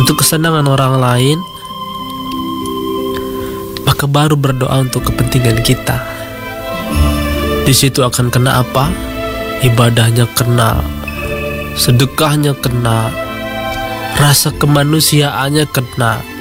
untuk kesenangan orang lain, maka baru berdoa untuk kepentingan kita. Di situ akan kena apa? Ibadahnya kena, sedekahnya kena, rasa kemanusiaannya kena,